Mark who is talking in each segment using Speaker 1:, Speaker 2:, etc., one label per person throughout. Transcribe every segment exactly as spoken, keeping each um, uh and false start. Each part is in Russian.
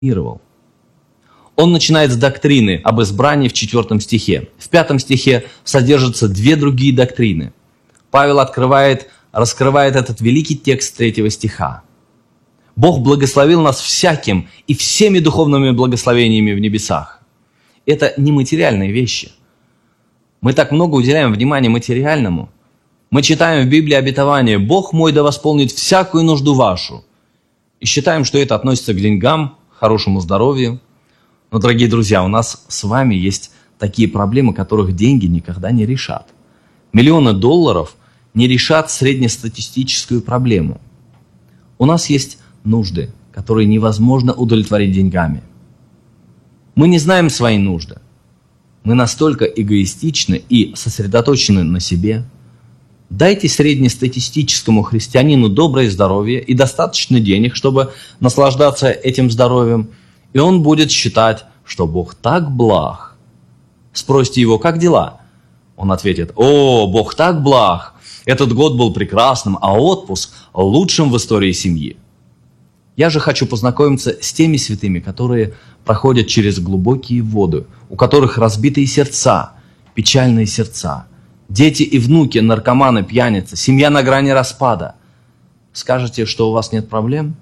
Speaker 1: Он начинает с доктрины об избрании в четвертом стихе. В пятом стихе содержатся две другие доктрины. Павел открывает, раскрывает этот великий текст третьего стиха. Бог благословил нас всяким и всеми духовными благословениями в небесах. Это не материальные вещи. Мы так много уделяем внимания материальному. Мы читаем в Библии обетование: «Бог мой да восполнит всякую нужду вашу». И считаем, что это относится к деньгам, хорошему здоровью. Но, дорогие друзья, у нас с вами есть такие проблемы, которых деньги никогда не решат. Миллионы долларов не решат среднестатистическую проблему. У нас есть нужды, которые невозможно удовлетворить деньгами. Мы не знаем свои нужды. Мы настолько эгоистичны и сосредоточены на себе. Дайте среднестатистическому христианину доброе здоровье и достаточно денег, чтобы наслаждаться этим здоровьем, и он будет считать, что Бог так благ. Спросите его: как дела? Он ответит: о, Бог так благ, этот год был прекрасным, а отпуск лучшим в истории семьи. Я же хочу познакомиться с теми святыми, которые проходят через глубокие воды, у которых разбитые сердца, печальные сердца. Дети и внуки, наркоманы, пьяницы, семья на грани распада. Скажете, что у вас нет проблем?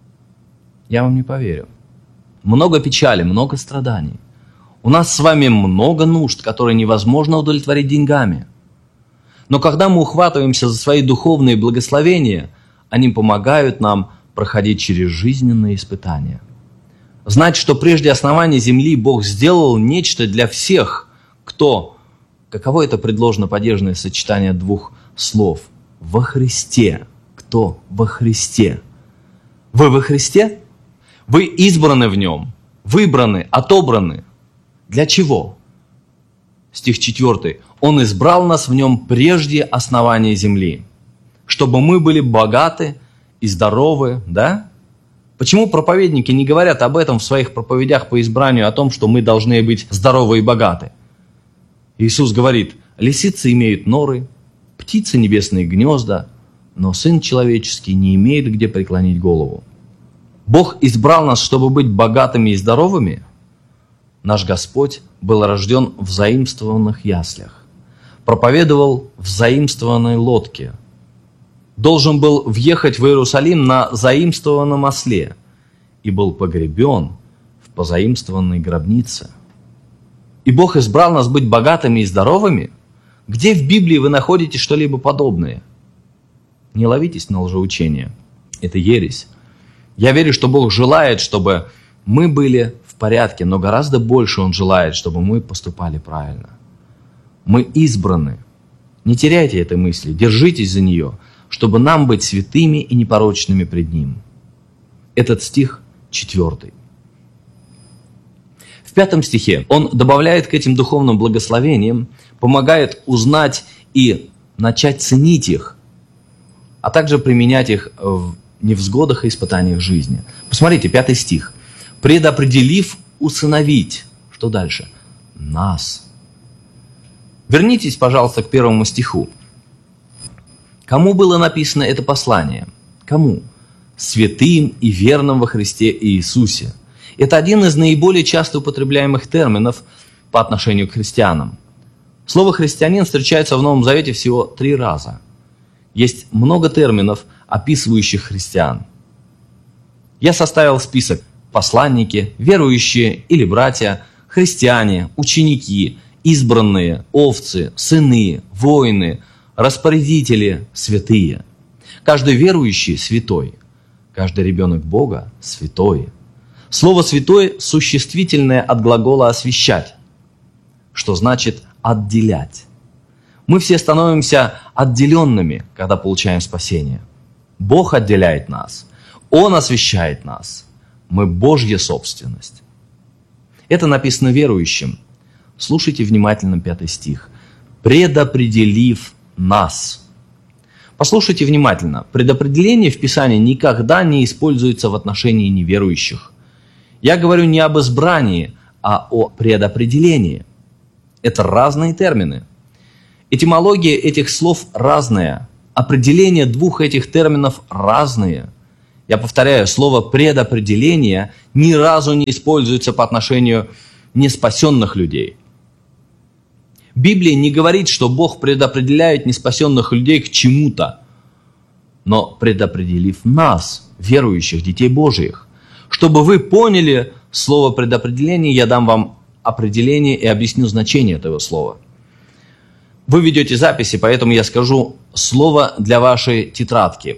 Speaker 1: Я вам не поверю. Много печали, много страданий. У нас с вами много нужд, которые невозможно удовлетворить деньгами. Но когда мы ухватываемся за свои духовные благословения, они помогают нам проходить через жизненные испытания. Знать, что прежде основания земли Бог сделал нечто для всех, кто... Каково это предложно-падежное сочетание двух слов? Во Христе. Кто во Христе? Вы во Христе? Вы избраны в Нем, выбраны, отобраны. Для чего? Стих четвертый. Он избрал нас в Нем прежде основания земли, чтобы мы были богаты и здоровы, да? Почему проповедники не говорят об этом в своих проповедях по избранию, о том, что мы должны быть здоровы и богаты? Иисус говорит: лисицы имеют норы, птицы небесные гнезда, но Сын Человеческий не имеет где преклонить голову. Бог избрал нас, чтобы быть богатыми и здоровыми. Наш Господь был рожден в заимствованных яслях, проповедовал в заимствованной лодке, должен был въехать в Иерусалим на заимствованном осле и был погребен в позаимствованной гробнице. И Бог избрал нас быть богатыми и здоровыми? Где в Библии вы находите что-либо подобное? Не ловитесь на лжеучение. Это ересь. Я верю, что Бог желает, чтобы мы были в порядке, но гораздо больше Он желает, чтобы мы поступали правильно. Мы избраны. Не теряйте этой мысли, держитесь за нее, чтобы нам быть святыми и непорочными пред Ним. Этот стих четвертый. В пятом стихе он добавляет к этим духовным благословениям, помогает узнать и начать ценить их, а также применять их в невзгодах и испытаниях жизни. Посмотрите, пятый стих. «Предопределив усыновить». Что дальше? Нас. Вернитесь, пожалуйста, к первому стиху. Кому было написано это послание? Кому? Святым и верным во Христе Иисусе. Это один из наиболее часто употребляемых терминов по отношению к христианам. Слово «христианин» встречается в Новом Завете всего три раза. Есть много терминов, описывающих христиан. Я составил список: посланники, верующие или братья, христиане, ученики, избранные, овцы, сыны, воины, распорядители, святые. Каждый верующий – святой. Каждый ребенок Бога – святой. Слово «святой» существительное от глагола «освящать», что значит «отделять». Мы все становимся отделенными, когда получаем спасение. Бог отделяет нас, Он освящает нас. Мы Божья собственность. Это написано верующим. Слушайте внимательно пятый стих. «Предопределив нас». Послушайте внимательно. Предопределение в Писании никогда не используется в отношении неверующих. Я говорю не об избрании, а о предопределении. Это разные термины. Этимология этих слов разная. Определения двух этих терминов разные. Я повторяю, слово «предопределение» ни разу не используется по отношению неспасенных людей. Библия не говорит, что Бог предопределяет неспасенных людей к чему-то, но предопределив нас, верующих, детей Божьих. Чтобы вы поняли слово «предопределение», я дам вам определение и объясню значение этого слова. Вы ведете записи, поэтому я скажу слово для вашей тетрадки.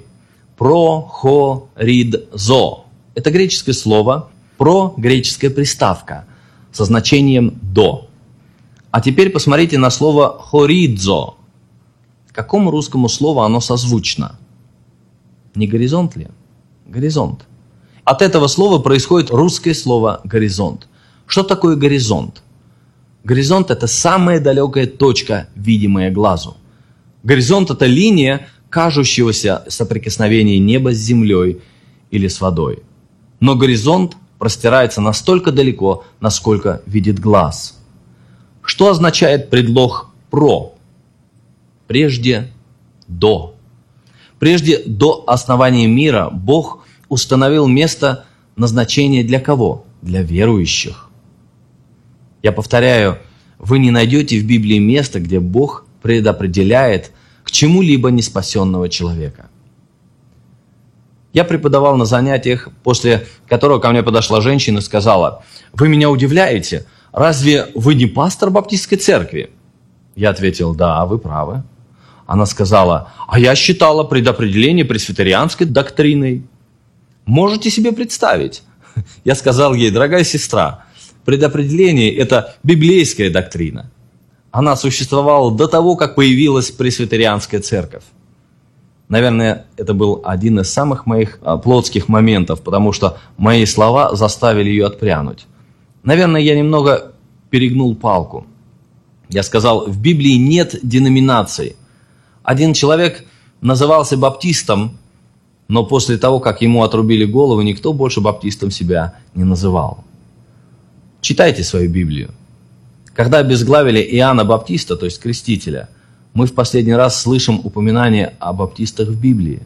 Speaker 1: Прохоридзо. Это греческое слово, про греческая приставка со значением «до». А теперь посмотрите на слово хоридзо. Какому русскому слову оно созвучно? Не горизонт ли? Горизонт. От этого слова происходит русское слово «горизонт». Что такое горизонт? Горизонт – это самая далекая точка, видимая глазу. Горизонт – это линия кажущегося соприкосновения неба с землей или с водой. Но горизонт простирается настолько далеко, насколько видит глаз. Что означает предлог «про»? Прежде «до». Прежде до основания мира Бог установил место назначения для кого? Для верующих. Я повторяю, вы не найдете в Библии места, где Бог предопределяет к чему-либо неспасенного человека. Я преподавал на занятиях, после которого ко мне подошла женщина и сказала: «Вы меня удивляете, разве вы не пастор баптистской церкви?» Я ответил: «Да, вы правы». Она сказала: «А я считала предопределение пресвитерианской доктриной». Можете себе представить? Я сказал ей: «Дорогая сестра, предопределение – это библейская доктрина. Она существовала до того, как появилась пресвитерианская церковь». Наверное, это был один из самых моих плотских моментов, потому что мои слова заставили ее отпрянуть. Наверное, я немного перегнул палку. Я сказал: в Библии нет деноминаций. Один человек назывался баптистом, но после того, как ему отрубили голову, никто больше баптистом себя не называл. Читайте свою Библию. Когда обезглавили Иоанна Баптиста, то есть крестителя, мы в последний раз слышим упоминание о баптистах в Библии.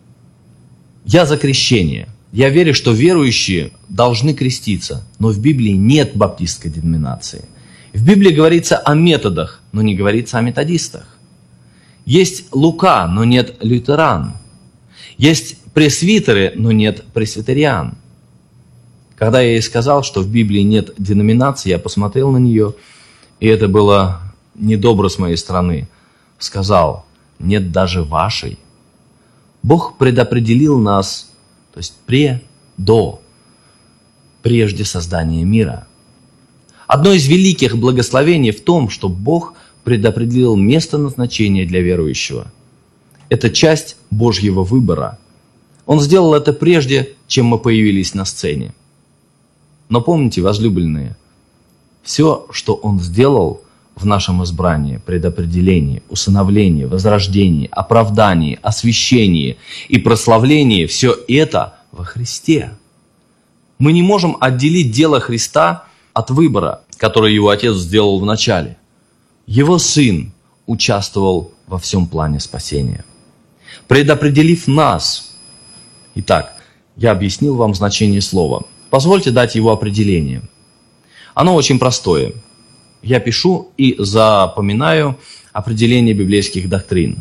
Speaker 1: Я за крещение. Я верю, что верующие должны креститься, но в Библии нет баптистской деноминации. В Библии говорится о методах, но не говорится о методистах. Есть Лука, но нет лютеран. Есть пресвитеры, но нет пресвитериан. Когда я ей сказал, что в Библии нет деноминации, я посмотрел на нее, и это было недобро с моей стороны. Сказал: нет даже вашей. Бог предопределил нас, то есть пре, до, прежде создания мира. Одно из великих благословений в том, что Бог предопределил место назначения для верующего. Это часть Божьего выбора. Он сделал это прежде, чем мы появились на сцене. Но помните, возлюбленные, все, что Он сделал в нашем избрании, предопределении, усыновлении, возрождении, оправдании, освящении и прославлении, все это во Христе. Мы не можем отделить дело Христа от выбора, который Его Отец сделал в начале. Его Сын участвовал во всем плане спасения, предопределив нас. Итак, я объяснил вам значение слова. Позвольте дать его определение. Оно очень простое. Я пишу и запоминаю определение библейских доктрин.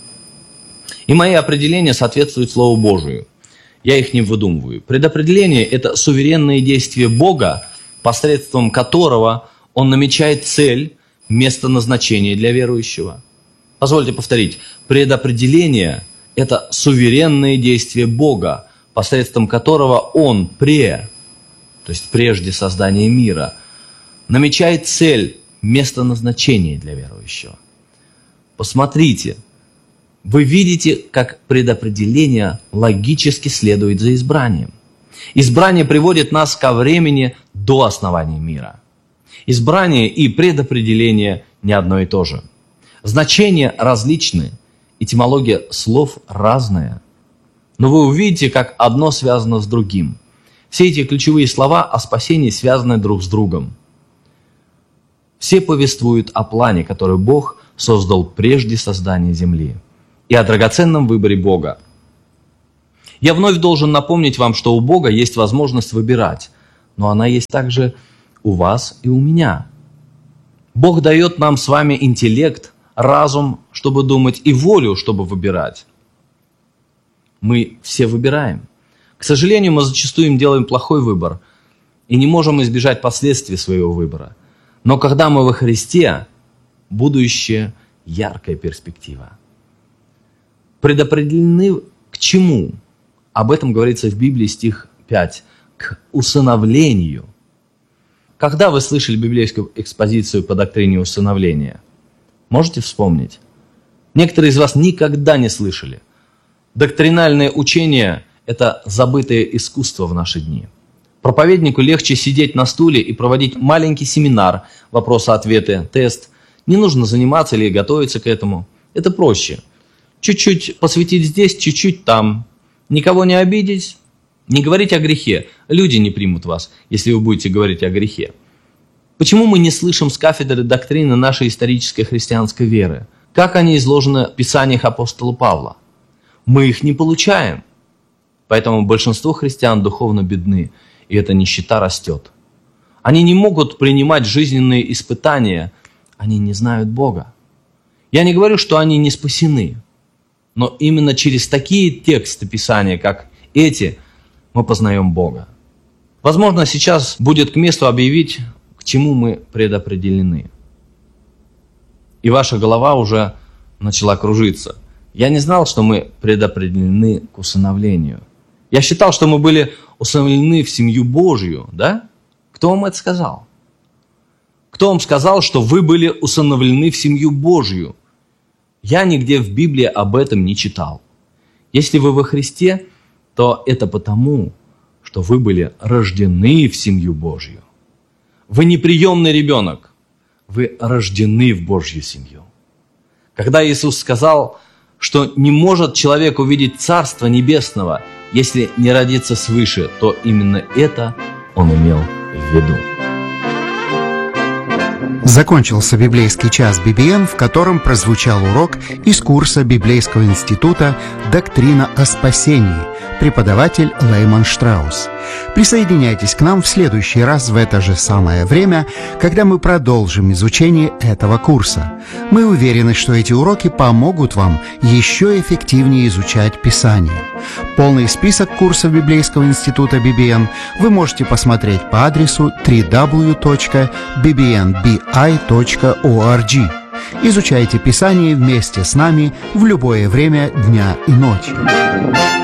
Speaker 1: И мои определения соответствуют Слову Божию. Я их не выдумываю. Предопределение – это суверенное действие Бога, посредством которого Он намечает цель, место назначения для верующего. Позвольте повторить. Предопределение – это суверенное действие Бога, посредством которого Он пре, то есть прежде создания мира, намечает цель, место назначения для верующего. Посмотрите, вы видите, как предопределение логически следует за избранием. Избрание приводит нас ко времени до основания мира. Избрание и предопределение не одно и то же. Значения различны, этимология слов разная. Но вы увидите, как одно связано с другим. Все эти ключевые слова о спасении связаны друг с другом. Все повествуют о плане, который Бог создал прежде создания земли, и о драгоценном выборе Бога. Я вновь должен напомнить вам, что у Бога есть возможность выбирать, но она есть также у вас и у меня. Бог дает нам с вами интеллект, разум, чтобы думать, и волю, чтобы выбирать. Мы все выбираем. К сожалению, мы зачастую им делаем плохой выбор и не можем избежать последствий своего выбора. Но когда мы во Христе, будущее – яркая перспектива. Предопределены к чему? Об этом говорится в Библии, стих пять. К усыновлению. Когда вы слышали библейскую экспозицию по доктрине усыновления? Можете вспомнить? Некоторые из вас никогда не слышали. Доктринальное учение – это забытое искусство в наши дни. Проповеднику легче сидеть на стуле и проводить маленький семинар, вопросы-ответы, тест. Не нужно заниматься или готовиться к этому. Это проще. Чуть-чуть посвятить здесь, чуть-чуть там. Никого не обидеть, не говорить о грехе. Люди не примут вас, если вы будете говорить о грехе. Почему мы не слышим с кафедры доктрины нашей исторической христианской веры? Как они изложены в Писаниях апостола Павла? Мы их не получаем. Поэтому большинство христиан духовно бедны, и эта нищета растет. Они не могут принимать жизненные испытания, они не знают Бога. Я не говорю, что они не спасены, но именно через такие тексты Писания, как эти, мы познаем Бога. Возможно, сейчас будет к месту объявить, к чему мы предопределены. И ваша голова уже начала кружиться. Я не знал, что мы предопределены к усыновлению. Я считал, что мы были усыновлены в семью Божью, да? Кто вам это сказал? Кто вам сказал, что вы были усыновлены в семью Божью? Я нигде в Библии об этом не читал. Если вы во Христе, то это потому, что вы были рождены в семью Божью. Вы не приемный ребенок, вы рождены в Божью семью. Когда Иисус сказал, что не может человек увидеть Царство Небесного, если не родиться свыше, то именно это Он имел в виду.
Speaker 2: Закончился библейский час би би эн, в котором прозвучал урок из курса Библейского института «Доктрина о спасении», преподаватель Лейман Штраус. Присоединяйтесь к нам в следующий раз в это же самое время, когда мы продолжим изучение этого курса. Мы уверены, что эти уроки помогут вам еще эффективнее изучать Писание. Полный список курсов Библейского института би би эн вы можете посмотреть по адресу дабл ю дабл ю дабл ю точка би би эн би ай точка орг. Изучайте Писание вместе с нами в любое время дня и ночи.